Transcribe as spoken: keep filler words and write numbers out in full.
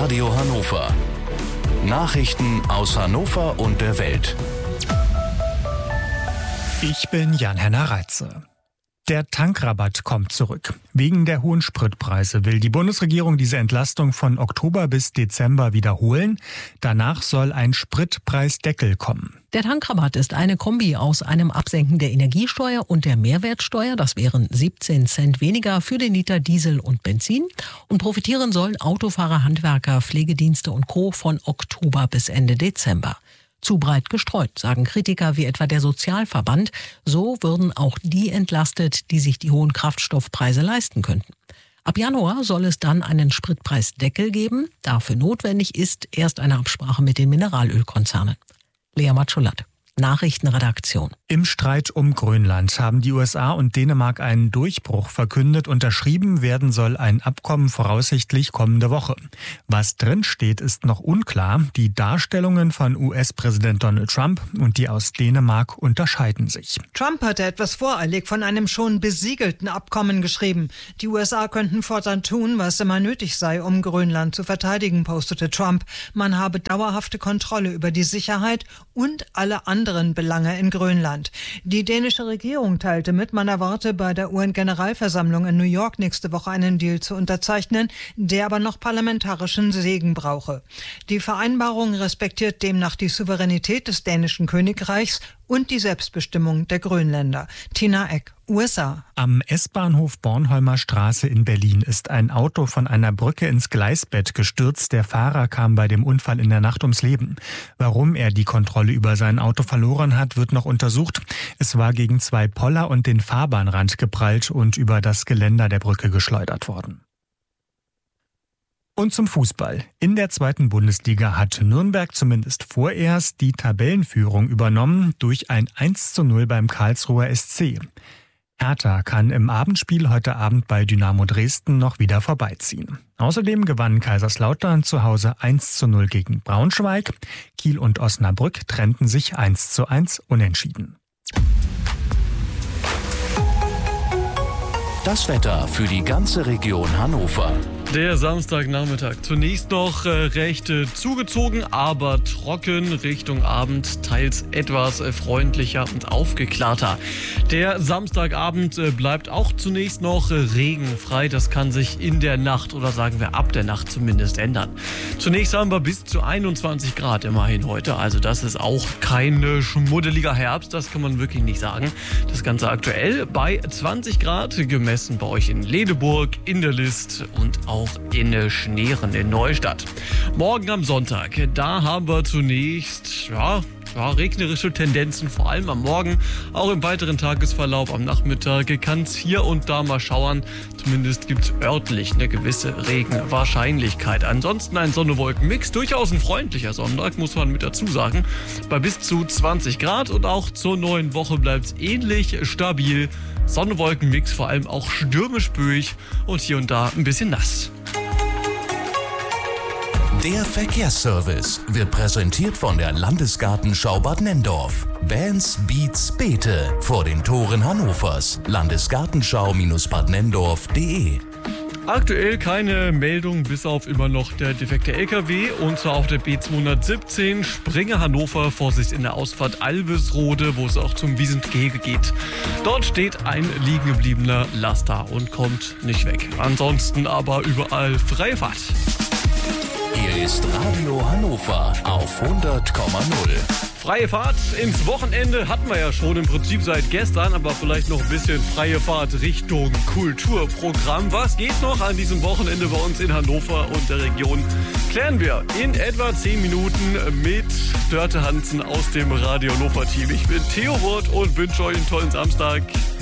Radio Hannover. Nachrichten aus Hannover und der Welt. Ich bin Jan-Henner Reitze. Der Tankrabatt kommt zurück. Wegen der hohen Spritpreise will die Bundesregierung diese Entlastung von Oktober bis Dezember wiederholen. Danach soll ein Spritpreisdeckel kommen. Der Tankrabatt ist eine Kombi aus einem Absenken der Energiesteuer und der Mehrwertsteuer. Das wären siebzehn Cent weniger für den Liter Diesel und Benzin. Und profitieren sollen Autofahrer, Handwerker, Pflegedienste und Co. von Oktober bis Ende Dezember. Zu breit gestreut, sagen Kritiker wie etwa der Sozialverband. So würden auch die entlastet, die sich die hohen Kraftstoffpreise leisten könnten. Ab Januar soll es dann einen Spritpreisdeckel geben. Dafür notwendig ist erst eine Absprache mit den Mineralölkonzernen. Lea Matschulat, Nachrichtenredaktion. Im Streit um Grönland haben die U S A und Dänemark einen Durchbruch verkündet. Unterschrieben werden soll ein Abkommen voraussichtlich kommende Woche. Was drinsteht, ist noch unklar. Die Darstellungen von U S-Präsident Donald Trump und die aus Dänemark unterscheiden sich. Trump hatte etwas voreilig von einem schon besiegelten Abkommen geschrieben. Die U S A könnten fortan tun, was immer nötig sei, um Grönland zu verteidigen, postete Trump. Man habe dauerhafte Kontrolle über die Sicherheit und alle anderen anderen Belange in Grönland. Die dänische Regierung teilte mit, man erwarte bei der U N-Generalversammlung in New York nächste Woche einen Deal zu unterzeichnen, der aber noch parlamentarischen Segen brauche. Die Vereinbarung respektiert demnach die Souveränität des dänischen Königreichs und die Selbstbestimmung der Grönländer. Tina Eck, U S A. Am S-Bahnhof Bornholmer Straße in Berlin ist ein Auto von einer Brücke ins Gleisbett gestürzt. Der Fahrer kam bei dem Unfall in der Nacht ums Leben. Warum er die Kontrolle über sein Auto verloren hat, wird noch untersucht. Es war gegen zwei Poller und den Fahrbahnrand geprallt und über das Geländer der Brücke geschleudert worden. Und zum Fußball. In der zweiten Bundesliga hat Nürnberg zumindest vorerst die Tabellenführung übernommen durch ein eins zu null beim Karlsruher S C. Hertha kann im Abendspiel heute Abend bei Dynamo Dresden noch wieder vorbeiziehen. Außerdem gewann Kaiserslautern zu Hause eins zu null gegen Braunschweig. Kiel und Osnabrück trennten sich eins zu eins unentschieden. Das Wetter für die ganze Region Hannover. Der Samstagnachmittag zunächst noch äh, recht äh, zugezogen, aber trocken. Richtung Abend teils etwas äh, freundlicher und aufgeklärter. Der Samstagabend äh, bleibt auch zunächst noch äh, regenfrei. Das kann sich in der Nacht oder sagen wir ab der Nacht zumindest ändern. Zunächst haben wir bis zu einundzwanzig Grad immerhin heute. Also das ist auch kein äh, schmuddeliger Herbst, das kann man wirklich nicht sagen. Das Ganze aktuell bei zwanzig Grad, gemessen bei euch in Ledeburg, in der List und auch in Schneeren in Neustadt. Morgen am Sonntag, da haben wir zunächst ja, ja, regnerische Tendenzen, vor allem am Morgen. Auch im weiteren Tagesverlauf am Nachmittag kann es hier und da mal schauern. Zumindest gibt es örtlich eine gewisse Regenwahrscheinlichkeit. Ansonsten ein Sonne-Wolken-Mix, durchaus ein freundlicher Sonntag, muss man mit dazu sagen. Bei bis zu zwanzig Grad und auch zur neuen Woche bleibt es ähnlich stabil. Sonne-Wolken-Mix, vor allem auch stürmisch böig und hier und da ein bisschen nass. Der Verkehrsservice wird präsentiert von der Landesgartenschau Bad Nenndorf. Bands, Beats, Beete vor den Toren Hannovers. Landesgartenschau Bad Nenndorf punkt de. Aktuell keine Meldung, bis auf immer noch der defekte L K W, und zwar auf der B zweihundertsiebzehn Springer Hannover, Vorsicht in der Ausfahrt Alvesrode, wo es auch zum Wiesentgehege geht. Dort steht ein liegen gebliebener Laster und kommt nicht weg. Ansonsten aber überall freie Fahrt. Hier ist Radio Hannover auf hundert Komma null. Freie Fahrt ins Wochenende hatten wir ja schon im Prinzip seit gestern, aber vielleicht noch ein bisschen freie Fahrt Richtung Kulturprogramm. Was geht noch an diesem Wochenende bei uns in Hannover und der Region? Klären wir in etwa zehn Minuten mit Dörte Hansen aus dem Radio Hannover Team. Ich bin Theo Wurt und wünsche euch einen tollen Samstag.